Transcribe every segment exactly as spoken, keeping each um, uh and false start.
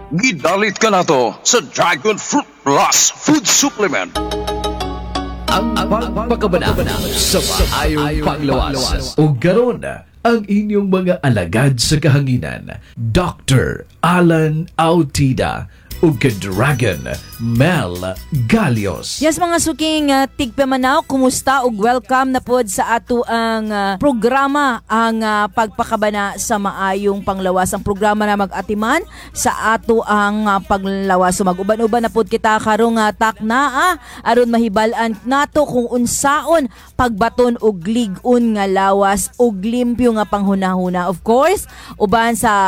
Gidalit ka na to sa Dragon Fruit Plus Food Supplement. Ang pagpakabana sa maayong panglawas. O garon ang inyong mga alagad sa kahanginan, Doctor Alan Autida ug Dragon Mel Galios. Yes, mga suking uh, tigpamanaw, kumusta ug welcome na pod sa ato ang uh, programa, ang uh, pagpakabana sa maayong panglawas. Ang programa na mag-atiman sa ato ang uh, panglawas. So mag-uban-uban na pod kita karong uh, takna ah, aron mahibal-an nato kung unsaon pagbaton og lig-on nga lawas ug limpyo nga panghunahuna. Of course, uban sa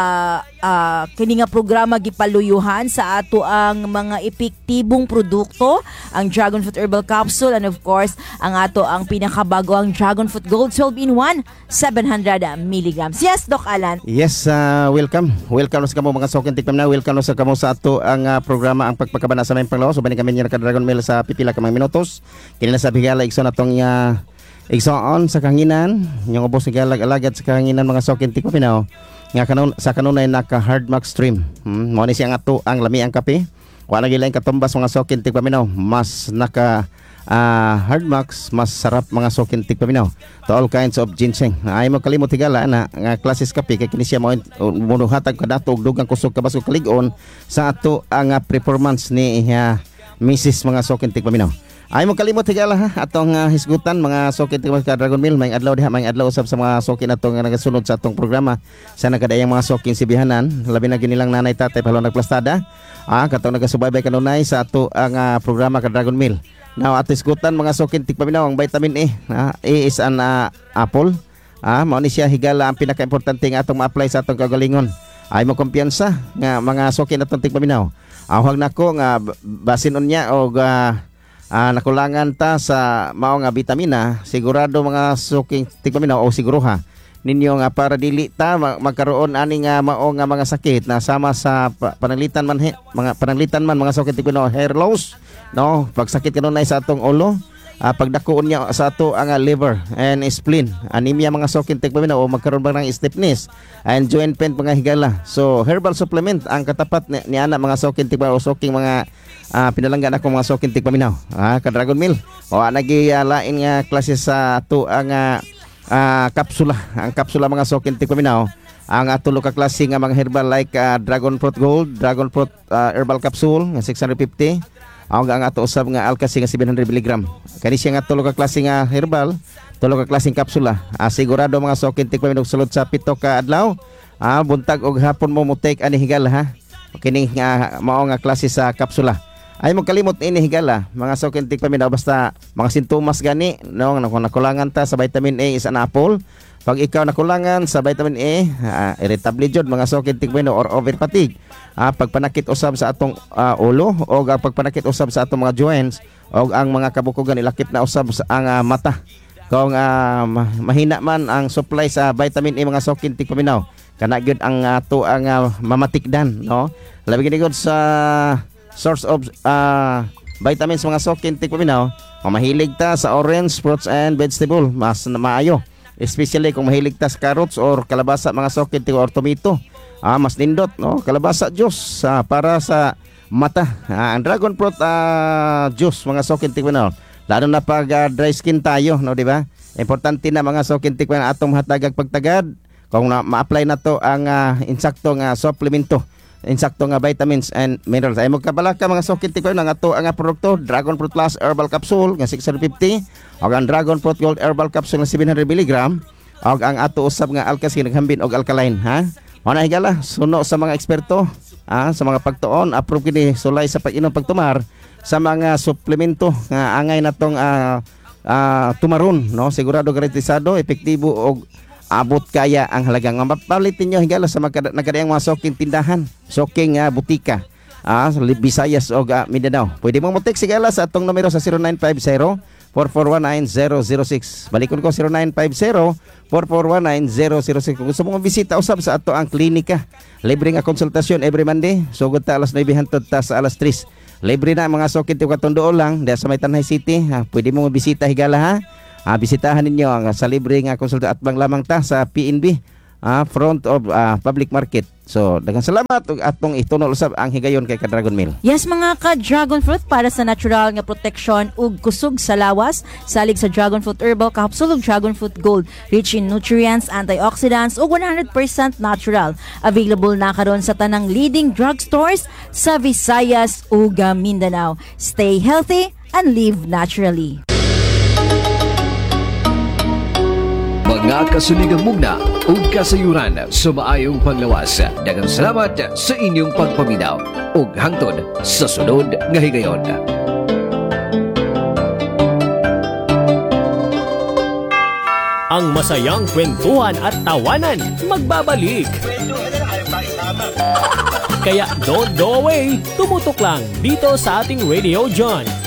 uh, kini nga programa gipaluyuhan sa ato ang mga epektibong produkto, ang Dragon Fruit Herbal Capsule, and of course, ang ato ang pinakabago ang Dragon Fruit Gold twelve in one, seven hundred milligrams. Yes, Doc Alan. Yes, uh, welcome. Welcome sa kamo mga sokin tikpam na. Welcome sa kamo sa ato ang uh, programa ang pagpakabana sa mayong panglawas. Uban kami niya ka Dragon Mel sa pipila ka mga minutos. Kini na sa bigala igsoon atong uh, igsoon sa kahanginan, yung ubos nga alagad sa kahanginan mga sokin tikpam na. Nga kanon sa kanunay naka hard max stream. Hmm, mo ni siya nga to ang lami ang kape. Wala gyud lain katumbas mga sokin tigpaminaw. Mas naka uh, hard max, mas sarap mga sokin tigpaminaw. To all kinds of ginseng. Ay mo kalimot higala na nga klases kape kay kini siya mo munuhatag kadato og dugang kusog kabas ug kalig-on sa ato ang uh, performance ni uh, Missus mga sokin tigpaminaw. Ay mo kalimot higala ha atong uh, hisgutan mga sokin tigpaminaw ka Dragon Mill. May adlaw diha, may adlaw usab sa mga sokin atong nga nagasunod sa atong programa. Sa nagadayang mga sokin sibihanan, labi na ginilang nanay tatay palo nagplastada. Ah, katong nagasubaybay kanunay sa ato ang uh, programa ka Dragon Mill. Now at isgutan mga sokin tigpaminaw ang vitamin A. Ah, A is an uh, apple. Ah, mao ni siya higala ang pinaka-importante nga atong ma-apply sa atong kagalingon. Ay mo kumpiyansa nga mga sokin atong tigpaminaw. Awag nako nga basin unya og uh, Ah, nakulangan ta sa mao nga bitamina, sigurado mga suking tigpaminaw o siguruha ninyo nga para dili ta magkaroon ani nga mao nga mga sakit na sama sa pananglitan man he, mga pananglitan man mga suking tigpaminaw, hair loss, no, pagsakit kanunay sa atong ulo, ah, pagdakuon niya sa ato ang uh, liver and spleen, anemia mga suking tigpaminaw o magkaroon ba ng stiffness and joint pain mga higala. So herbal supplement ang katapat ni, ni ana mga suking tigpaminaw o suking mga Ah, pinalanggan ako mga sokin tigpaminaw. Ah, ka Dragon Mill. O nagi uh, lain nga klase sa ato ang uh, uh, kapsula. Ang kapsula mga sokin tigpaminaw. Ang atulo ka klase nga mga herbal like uh, Dragon Fruit Gold, Dragon Fruit uh, Herbal Capsule nga six hundred fifty. Ang ang ato usab nga Alka-C nga seven hundred milligrams. Kani siya nga tulo ka klase nga herbal, tulo ka klaseng kapsula. Ah, sigurado mga sokin tigpaminaw sulod sa pito ka adlaw. Ah, buntag og hapon mo mo take ani higala ha. Kini nga mao nga klase sa kapsula. Ay mo kalimot ini higala mga sokin tigpaminaw basta mga sintomas gani no nakulangan ta sa vitamin A is an apple. Pag ikaw nakulangan sa vitamin A, uh, irritable jud mga sokin tigpaminaw or over fatigue. Ah, pagpanakit usab sa atong uh, ulo o pagpanakit usab sa atong mga joints o ang mga kabukugan ilakip na usab sa ang uh, mata. Kung uh, mahina man ang supply sa vitamin A mga sokin tigpaminaw, kana gyud ang ato uh, ang uh, mamatikdan no. Labi gid sa source of uh, vitamins mga sokin tigpaminaw, mahilig ta sa orange fruits and vegetable, mas na maayo, especially kung mahilig ta sa carrots or kalabasa mga sokin tig or tomato. Ah, mas nindot no, kalabasa juice uh, para sa mata. Ah, ang dragon fruit uh, juice mga sokin tigpaminaw, lalo na pag uh, dry skin tayo no, di ba? Importante na mga sokin tigpaminaw atong hatagag pagtagad kung na, ma-apply na to ang uh, insaktong uh, supplemento, insakto nga vitamins and minerals. Ay magkabalaka mga sokin tigpaminaw nga ato ang produkto Dragon Fruit Plus Herbal Capsule nga six hundred fifty o ang Dragon Fruit Gold Herbal Capsule nga seven hundred milligrams o ang ato usab nga Alka-C naghambin og alkaline ha. Mao na higala suno sa mga eksperto ha, sa mga pagtuon approve kini sulay sa pag-inom pagtumar sa mga suplemento nga angay natong uh, uh, tumaron no, sigurado garantisado epektibo og abot kaya ang halagang mapalitin nyo higala sa nagkadayang mga soking tindahan, soking uh, butika, ah, Visayas o uh, Mindanao. Pwede mong mutik sigala sa atong numero sa zero nine five zero, four four one nine, zero zero six. Balikon ko zero nine five zero, four four one nine, zero zero six. Kung gusto mong bisita usab sa ato ang klinika, libre nga konsultasyon every Monday, sugod ta alas nine hangtod ta sa alas tres. Libre na mga sokin tiyo katundo lang dahil sa may Tanay City. Ha, pwede mong bisita higala ha. Ah, bisitahan ninyo ang sa libre nga konsulta at bang lamang ta sa P N B ah, front of ah, public market. So daghang salamat ug atong itunol usab ang higayon kay ka-Dragon Mill. Yes mga ka-dragon fruit, para sa natural nga protection ug kusog sa lawas, salig sa dragon fruit herbal capsule ug dragon fruit gold, rich in nutrients, antioxidants ug one hundred percent natural. Available na karon sa tanang leading drugstores sa Visayas ug Mindanao. Stay healthy and live naturally. Mga kasuligang mugna ug kasayuran sa maayong panglawas. Daghang salamat sa inyong pagpaminaw ug hangtod sa sunod nga higayon. Ang masayang kwentuhan at tawanan magbabalik. Kaya don't go away, tumutok lang dito sa ating Radio John